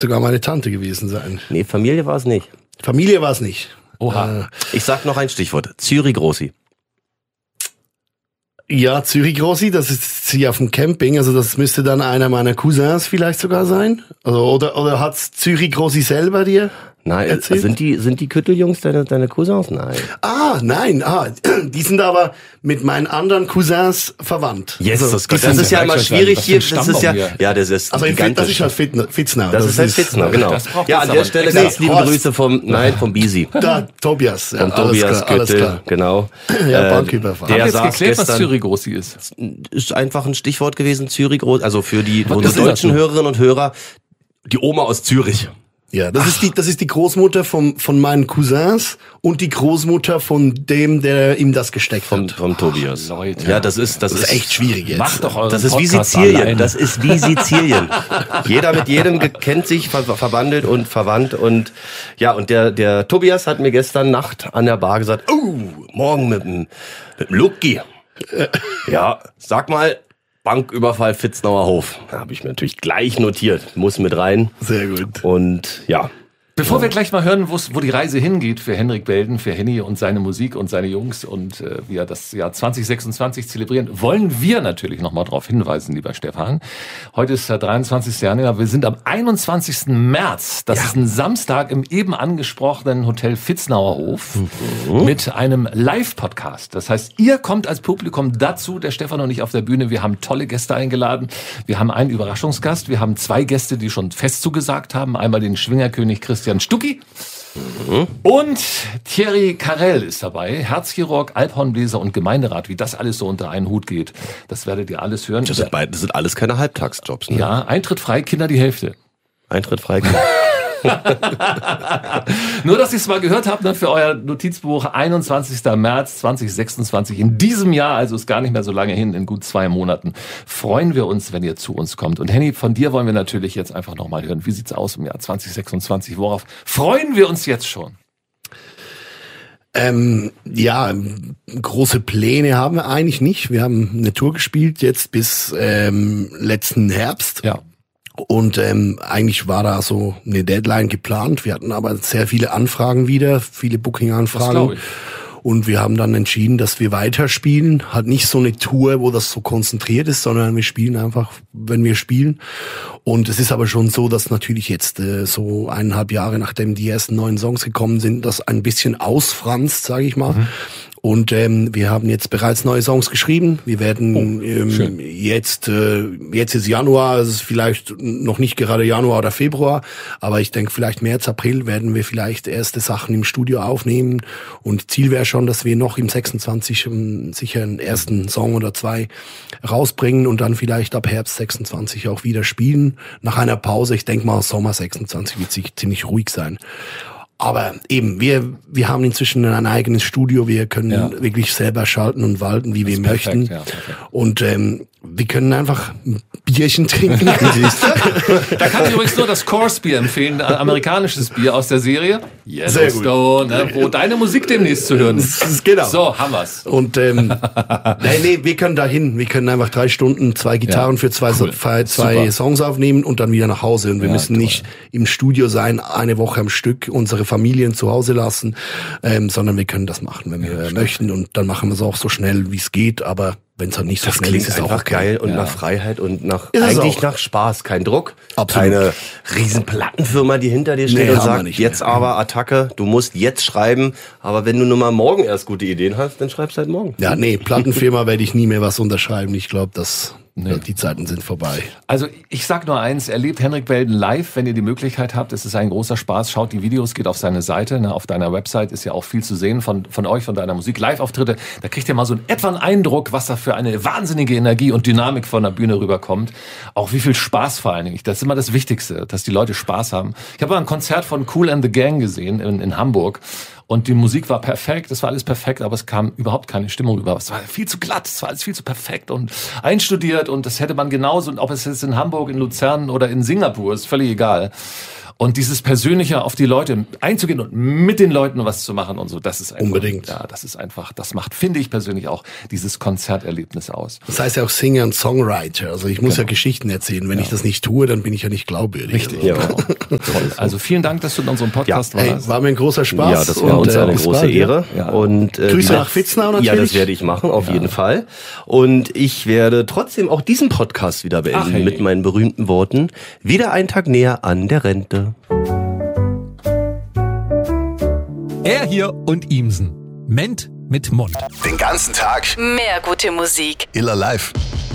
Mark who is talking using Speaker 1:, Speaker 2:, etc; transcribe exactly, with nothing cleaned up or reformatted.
Speaker 1: sogar meine Tante gewesen sein.
Speaker 2: Nee, Familie war es nicht.
Speaker 1: Familie war es nicht.
Speaker 3: Oha.
Speaker 1: Äh,
Speaker 2: Ich sag noch ein Stichwort. Zürich Grossi.
Speaker 1: ja, Zürich Grossi, das ist hier auf dem Camping, also das müsste dann einer meiner Cousins vielleicht sogar sein. Also, oder oder hat's Zürich Grossi selber dir?
Speaker 2: Nein,
Speaker 1: Erzähl.
Speaker 2: sind die sind die Kütteljungs deine deine Cousins? Nein.
Speaker 1: Ah, nein, ah, die sind aber mit meinen anderen Cousins verwandt.
Speaker 2: Yes,
Speaker 1: also,
Speaker 2: das, das,
Speaker 1: die sind-
Speaker 2: ist ja immer
Speaker 3: Was für ein
Speaker 2: schwierig hier. Das
Speaker 3: Stammbaum
Speaker 2: ist ja,
Speaker 3: hier.
Speaker 2: ja, das ist
Speaker 1: also in Fit, das
Speaker 2: gigantisch.
Speaker 1: ist halt Fitna, Fitznau.
Speaker 2: Das ist halt Fitzner, genau.
Speaker 3: Das braucht
Speaker 2: Ja,
Speaker 3: jetzt
Speaker 2: an der
Speaker 3: aber
Speaker 2: Stelle
Speaker 3: extra.
Speaker 2: ganz liebe
Speaker 1: Horst.
Speaker 2: Grüße vom, nein, vom Bisi.
Speaker 1: Da, Tobias. Ja,
Speaker 2: Vom
Speaker 1: alles
Speaker 2: Tobias
Speaker 1: klar, alles
Speaker 2: Götte,
Speaker 1: klar.
Speaker 2: genau.
Speaker 1: Ja,
Speaker 2: Äh,
Speaker 1: Banküberfahrt.
Speaker 2: der
Speaker 3: Haben wir jetzt
Speaker 2: saß
Speaker 3: geklärt, was
Speaker 2: gestern-
Speaker 3: Zürich Grossi ist?
Speaker 2: Ist einfach ein Stichwort gewesen, Zürich Groß, also für die
Speaker 3: Was
Speaker 2: unsere
Speaker 3: ist das
Speaker 2: deutschen
Speaker 3: so?
Speaker 2: Hörerinnen und Hörer, die Oma aus Zürich.
Speaker 1: Ja, das ist die, das ist die Großmutter vom, von meinen Cousins und die Großmutter von dem, der ihm das gesteckt
Speaker 2: Vom,
Speaker 1: hat.
Speaker 2: vom Tobias.
Speaker 3: Leute.
Speaker 2: Ja, das ist, das,
Speaker 1: Das ist echt schwierig jetzt.
Speaker 3: Macht doch euren
Speaker 2: Das ist wie
Speaker 3: Podcast
Speaker 2: Sizilien.
Speaker 3: alleine.
Speaker 2: Das ist wie Sizilien. Jeder mit jedem ge- kennt sich, ver verwandelt und verwandt. Und ja, und der, der Tobias hat mir gestern Nacht an der Bar gesagt, oh, morgen mit dem, mit dem Luki. Ja, sag mal, Banküberfall Fitznauer Hof. Da habe ich mir natürlich gleich notiert. Muss mit rein.
Speaker 1: Sehr gut.
Speaker 2: Und ja.
Speaker 3: Bevor wir gleich mal hören, wo's- wo die Reise hingeht für Henrik Belden, für Henny und seine Musik und seine Jungs und äh, wie er das Jahr zwanzig sechsundzwanzig zelebrieren, wollen wir natürlich nochmal darauf hinweisen, lieber Stefan. Heute ist der dreiundzwanzigste Januar. Wir sind am einundzwanzigsten März. Das ist ein Samstag im eben angesprochenen Hotel Fitznauer Hof mit einem Live-Podcast. Das heißt, ihr kommt als Publikum dazu, der Stefan und ich auf der Bühne. Wir haben tolle Gäste eingeladen. Wir haben einen Überraschungsgast. Wir haben zwei Gäste, die schon fest zugesagt haben. Einmal den Schwingerkönig Christian Stucki. Und Thierry Carrel ist dabei, Herzchirurg, Alphornbläser und Gemeinderat. Wie das alles so unter einen Hut geht, das werdet ihr alles hören.
Speaker 2: Das sind, beid- das sind alles keine Halbtagsjobs. Ne?
Speaker 3: Ja, Eintritt frei, Kinder die Hälfte.
Speaker 2: Eintritt frei.
Speaker 3: Nur, dass ihr es mal gehört habt, ne, für euer Notizbuch, einundzwanzigsten März zweitausendsechsundzwanzig. In diesem Jahr, also ist gar nicht mehr so lange hin, in gut zwei Monaten, freuen wir uns, wenn ihr zu uns kommt. Und Henny, von dir wollen wir natürlich jetzt einfach nochmal hören. Wie sieht's aus im Jahr zweitausendsechsundzwanzig? Worauf freuen wir uns jetzt schon?
Speaker 1: Ähm, ja, große Pläne haben wir eigentlich nicht. Wir haben eine Tour gespielt jetzt bis ähm, letzten Herbst.
Speaker 3: Ja.
Speaker 1: Und ähm, eigentlich war da so eine Deadline geplant. Wir hatten aber sehr viele Anfragen wieder, viele
Speaker 3: Das
Speaker 1: Booking-Anfragen.
Speaker 3: glaube ich.
Speaker 1: Und wir haben dann entschieden, dass wir weiterspielen. Halt nicht so eine Tour, wo das so konzentriert ist, sondern wir spielen einfach, wenn wir spielen. Und es ist aber schon so, dass natürlich jetzt äh, so eineinhalb Jahre, nachdem die ersten neuen Songs gekommen sind, das ein bisschen ausfranst, sage ich mal. Mhm. Und ähm, wir haben jetzt bereits neue Songs geschrieben. Wir werden
Speaker 3: Oh,
Speaker 1: ähm, jetzt, äh, jetzt ist Januar, es ist vielleicht noch nicht gerade Januar oder Februar, aber ich denke vielleicht März, April werden wir vielleicht erste Sachen im Studio aufnehmen. Und Ziel wäre schon, dass wir noch im sechsundzwanzig um, sicher einen ersten Song oder zwei rausbringen und dann vielleicht ab Herbst sechsundzwanzig auch wieder spielen. Nach einer Pause, ich denke mal Sommer sechsundzwanzig wird sich ziemlich ruhig sein. Aber eben, wir wir haben inzwischen ein eigenes Studio, wir können
Speaker 3: Ja.
Speaker 1: wirklich selber schalten und walten, wie wir
Speaker 3: ist
Speaker 1: möchten.
Speaker 3: perfekt, ja, perfekt.
Speaker 1: Und ähm, wir können einfach ein Bierchen trinken.
Speaker 3: Da kann ich übrigens nur das Coors-Bier empfehlen, ein amerikanisches Bier aus der Serie Yellowstone, ne, wo deine Musik demnächst zu hören ist.
Speaker 1: Das ist genau.
Speaker 3: So, haben wir's.
Speaker 1: Und ähm, nee, nee, wir können da hin. Wir können einfach drei Stunden, zwei Gitarren
Speaker 3: Ja,
Speaker 1: für zwei,
Speaker 3: cool.
Speaker 1: zwei, zwei
Speaker 3: Super.
Speaker 1: Songs aufnehmen und dann wieder nach Hause. Und wir
Speaker 3: Ja,
Speaker 1: müssen
Speaker 3: toll.
Speaker 1: nicht im Studio sein, eine Woche am Stück, unsere Familien zu Hause lassen, ähm, sondern wir können das machen, wenn wir möchten. Und dann machen wir es auch so schnell, wie es geht. Aber wenn es halt nicht so
Speaker 2: Das
Speaker 1: schnell
Speaker 2: klingt
Speaker 1: ist, ist es auch
Speaker 2: einfach
Speaker 1: okay.
Speaker 2: geil und
Speaker 3: Ja.
Speaker 2: nach Freiheit und nach
Speaker 1: Ist es
Speaker 2: eigentlich
Speaker 1: auch.
Speaker 2: nach Spaß, kein Druck,
Speaker 1: Absolut.
Speaker 2: keine riesen Plattenfirma, die hinter dir steht
Speaker 1: Nee,
Speaker 2: und
Speaker 1: haben wir
Speaker 2: sagt,
Speaker 1: nicht,
Speaker 2: jetzt
Speaker 1: nee.
Speaker 2: aber Attacke, du musst jetzt schreiben, aber wenn du nur mal morgen erst gute Ideen hast, dann schreibst halt morgen.
Speaker 1: Ja, nee, Plattenfirma werde ich nie mehr was unterschreiben. Ich glaube, dass die Zeiten sind vorbei.
Speaker 3: Also ich sag nur eins, erlebt Henrik Belden live, wenn ihr die Möglichkeit habt. Es ist ein großer Spaß. Schaut die Videos, geht auf seine Seite. Ne, auf deiner Website ist ja auch viel zu sehen von, von euch, von deiner Musik. Live-Auftritte, da kriegt ihr mal so einen etwa einen Eindruck, was da für eine wahnsinnige Energie und Dynamik von der Bühne rüberkommt. Auch wie viel Spaß vor allen Dingen. Das ist immer das Wichtigste, dass die Leute Spaß haben. Ich habe mal ein Konzert von Kool and the Gang gesehen in, in Hamburg. Und die Musik war perfekt, es war alles perfekt, aber es kam überhaupt keine Stimmung rüber. Es war viel zu glatt, es war alles viel zu perfekt und einstudiert und das hätte man genauso, ob es jetzt in Hamburg, in Luzern oder in Singapur ist, völlig egal. Und dieses Persönliche auf die Leute einzugehen und mit den Leuten was zu machen und so, das ist einfach,
Speaker 1: unbedingt.
Speaker 3: Ja, das ist einfach, das macht, finde ich persönlich auch, dieses Konzerterlebnis aus.
Speaker 1: Das heißt ja auch Singer und Songwriter. Also ich muss genau. ja Geschichten erzählen. Wenn ja. ich das nicht tue, dann bin ich ja nicht glaubwürdig.
Speaker 3: Richtig, ja. Toll. Also vielen Dank, dass du in unserem Podcast
Speaker 1: ja.
Speaker 3: warst.
Speaker 1: Hey, war mir ein großer Spaß.
Speaker 2: Ja, das war uns eine große
Speaker 1: bald,
Speaker 2: Ehre.
Speaker 3: Ja.
Speaker 2: Und, äh,
Speaker 1: Grüße nach Vitznau natürlich.
Speaker 2: Ja, das werde ich machen, auf ja. jeden Fall. Und ich werde trotzdem auch diesen Podcast wieder beenden Ach, hey. mit meinen berühmten Worten. Wieder ein Tag näher an der Rente.
Speaker 4: Er hier und Ihmsen. Ment mit Mund.
Speaker 5: Den ganzen Tag
Speaker 6: mehr gute Musik.
Speaker 5: Iller live.